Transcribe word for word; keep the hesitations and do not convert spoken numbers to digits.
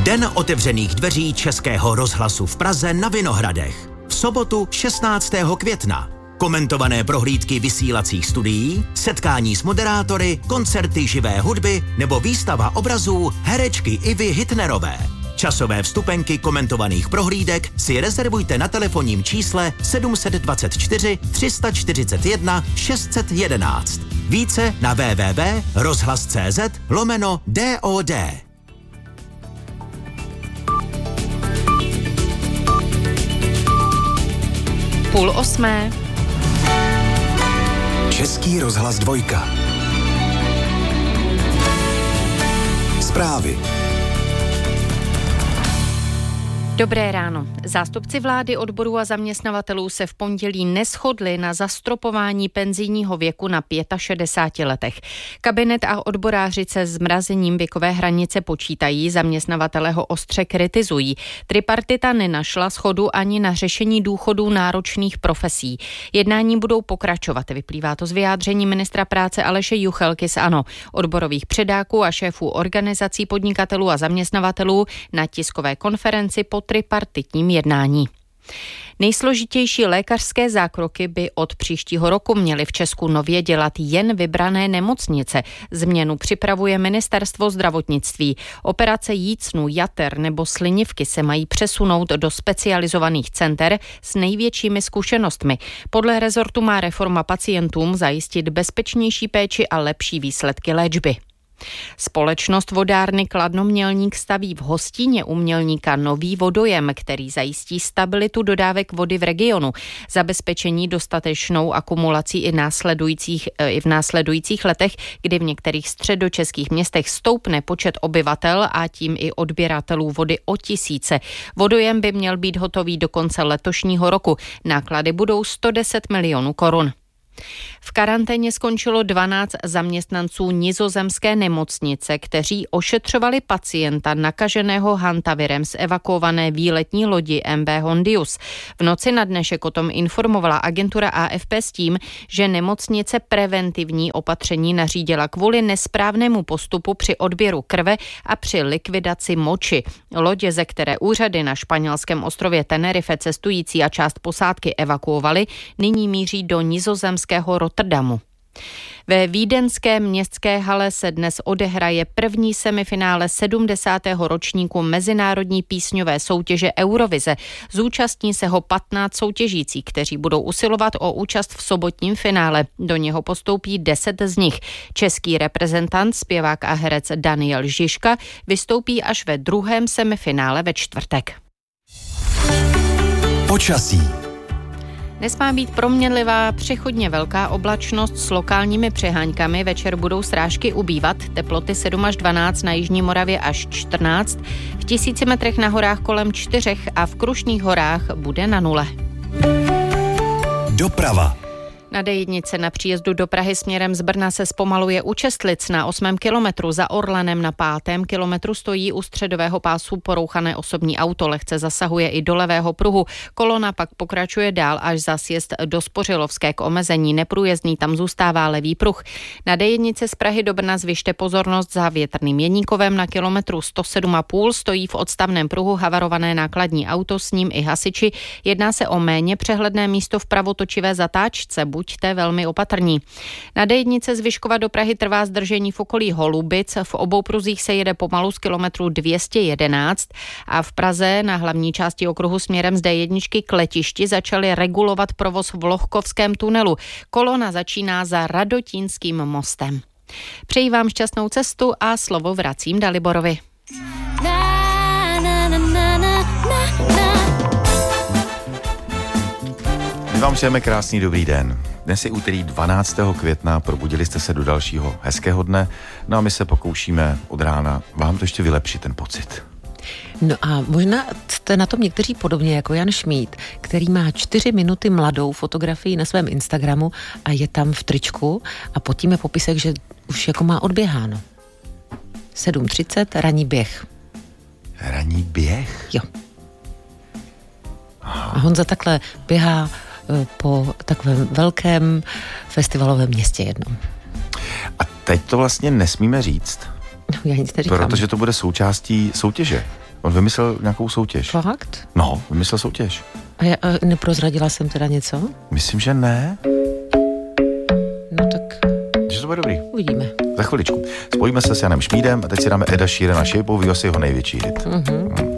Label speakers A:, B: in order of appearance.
A: Den otevřených dveří Českého rozhlasu v Praze na Vinohradech. V sobotu šestnáctého května. Komentované prohlídky vysílacích studií, setkání s moderátory, koncerty živé hudby nebo výstava obrazů herečky Ivy Hitnerové. Časové vstupenky komentovaných prohlídek si rezervujte na telefonním čísle sedm dva čtyři, tři čtyři jedna, šest jedna jedna. Více na w w w tečka rozhlas tečka cz lomeno D O D.
B: Půl osmé.
C: Český rozhlas dvojka. Zprávy.
B: Dobré ráno. Zástupci vlády, odborů a zaměstnavatelů se v pondělí neshodli na zastropování penzijního věku na šedesáti pěti letech. Kabinet a odboráři se zmrazením věkové hranice počítají, zaměstnavatelé ho ostře kritizují. Tripartita nenašla shodu ani na řešení důchodů náročných profesí. Jednání budou pokračovat, vyplývá to z vyjádření ministra práce Aleše Juchelky z ANO, odborových předáků a šéfů organizací podnikatelů a zaměstnavatelů na tiskové konferenci po tripartitním jednání. Nejsložitější lékařské zákroky by od příštího roku měly v Česku nově dělat jen vybrané nemocnice. Změnu připravuje ministerstvo zdravotnictví. Operace jícnu, jater nebo slinivky se mají přesunout do specializovaných center s největšími zkušenostmi. Podle rezortu má reforma pacientům zajistit bezpečnější péči a lepší výsledky léčby. Společnost vodárny Kladno Mělník staví v Hostíně u Mělníka nový vodojem, který zajistí stabilitu dodávek vody v regionu, zabezpečení dostatečnou akumulací i, následujících, i v následujících letech, kdy v některých středočeských městech stoupne počet obyvatel a tím i odběratelů vody o tisíce. Vodojem by měl být hotový do konce letošního roku. Náklady budou sto deset milionů korun. V karanténě skončilo dvanáct zaměstnanců nizozemské nemocnice, kteří ošetřovali pacienta nakaženého hantavirem z evakuované výletní lodi M V Hondius. V noci na dnešek o tom informovala agentura A F P s tím, že nemocnice preventivní opatření nařídila kvůli nesprávnému postupu při odběru krve a při likvidaci moči. Lodě, ze které úřady na španělském ostrově Tenerife cestující a část posádky evakuovali, nyní míří do nizozemské Rotterdamu. Ve vídeňské městské hale se dnes odehraje první semifinále sedmdesátého ročníku mezinárodní písňové soutěže Eurovize. Zúčastní se ho patnáct soutěžících, kteří budou usilovat o účast v sobotním finále. Do něho postoupí deset z nich. Český reprezentant, zpěvák a herec Daniel Žižka vystoupí až ve druhém semifinále ve čtvrtek.
C: Počasí.
B: Dnes má být proměnlivá, přechodně velká oblačnost s lokálními přeháňkami. Večer budou srážky ubývat, teploty sedm až dvanáct, na jižní Moravě až čtrnáct, v tisíci metrech na horách kolem čtyřech a v Krušných horách bude na nule.
C: Doprava.
B: Na D jedna na příjezdu do Prahy směrem z Brna se zpomaluje u Čestlic na osmém kilometru, za Orlenem na pátém kilometru stojí u středového pásu porouchané osobní auto, lehce zasahuje i do levého pruhu. Kolona pak pokračuje dál až za sjezd do Spořilovské k omezení, neprůjezdný tam zůstává levý pruh. Na D jedna z Prahy do Brna zvyšte pozornost za Větrným Jeníkovem, na kilometru sto sedm a půl stojí v odstavném pruhu havarované nákladní auto, s ním i hasiči. Jedná se o méně přehledné místo v pravotočivé zatáčce, buďte velmi opatrní. Na D jedna z Vyškova do Prahy trvá zdržení v okolí Holubic, v obou pruzích se jede pomalu z kilometru dvě stě jedenáct a v Praze na hlavní části okruhu směrem z D jedna k letišti začali regulovat provoz v Lohkovském tunelu. Kolona začíná za Radotínským mostem. Přeji vám šťastnou cestu a slovo vracím Daliborovi.
D: My vám přejeme krásný dobrý den. Dnes je úterý dvanáctého května, probudili jste se do dalšího hezkého dne, no a my se pokoušíme od rána vám to ještě vylepšit, ten pocit.
E: No a možná jste na tom někteří podobně jako Jan Šmíd, který má čtyři minuty mladou fotografii na svém Instagramu a je tam v tričku a pod tím je popisek, že už jako má odběháno. sedm třicet, ranní běh.
D: Ranní běh?
E: Jo. Aha. A Honza takhle běhá po takovém velkém festivalovém městě jednom.
D: A teď to vlastně nesmíme říct.
E: No, já nic neříkám.
D: Protože to bude součástí soutěže. On vymyslel nějakou soutěž.
E: Fakt?
D: No, vymyslel soutěž.
E: A, já, a neprozradila jsem teda něco?
D: Myslím, že ne.
E: No tak
D: Že to bude dobrý.
E: uvidíme.
D: Za chviličku. Spojíme se s Janem Šmídem a teď si dáme Eda Sheerana Shape of You, asi jeho největší hit.
E: Mhm.